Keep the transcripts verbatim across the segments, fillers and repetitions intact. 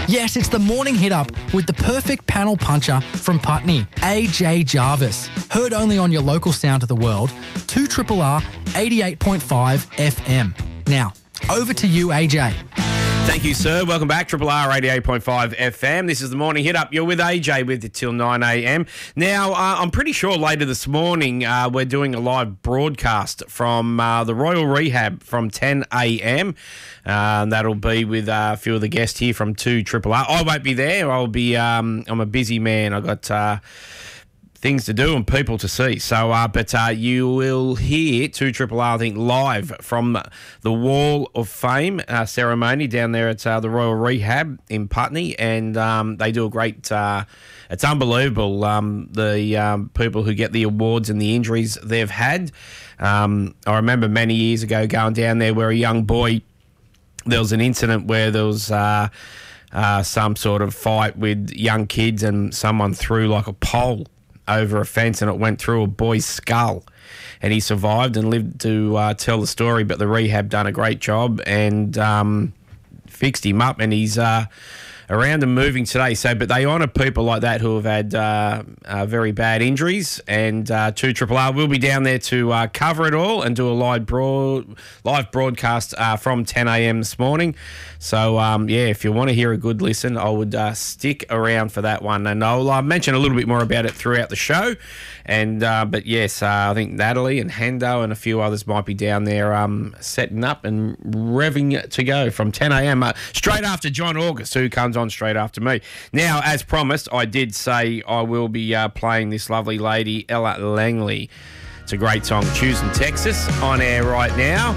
Yes, it's the morning hit up with the perfect panel puncher from Putney, A J Jarvis. Heard only on your local sound of the world, two R R R eighty-eight point five F M. Now, over to you, A J. Thank you, sir. Welcome back. Triple R eighty-eight point five F M. This is the morning hit up. You're with A J with you till nine a m. Now, uh, I'm pretty sure later this morning uh, we're doing a live broadcast from uh, the Royal Rehab from ten a m. Uh, that'll be with uh, a few of the guests here from two Triple R. I won't be there. I'll be. Um, I'm a busy man. I got. Uh, things to do and people to see. So, uh, but uh, you will hear two Triple R, I think, live from the Wall of Fame uh, ceremony down there at uh, the Royal Rehab in Putney, and um, they do a great. Uh, it's unbelievable um, the um, people who get the awards and the injuries they've had. Um, I remember many years ago going down there where a young boy. There was an incident where there was. Uh, uh, some sort of fight with young kids and someone threw like a pole over a fence and it went through a boy's skull, and he survived and lived to uh, tell the story. But the rehab done a great job and um, fixed him up, and he's uh, around and moving today. So, but they honour people like that who have had uh, uh, very bad injuries, and uh, two Triple R will be down there to uh, cover it all and do a live broad live broadcast uh, from ten a m this morning. So, um, yeah, if you want to hear a good listen, I would uh, stick around for that one. And I'll uh, mention a little bit more about it throughout the show. And uh, But, yes, uh, I think Natalie and Hendo and a few others might be down there um, setting up and revving to go from ten a m, uh, straight after John August, who comes on straight after me. Now, as promised, I did say I will be uh, playing this lovely lady, Ella Langley. It's a great song, Choosing Texas, on air right now.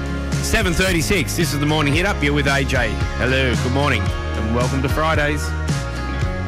seven thirty-six, this is the morning hit up. You're with A J. Hello, good morning, and welcome to Fridays.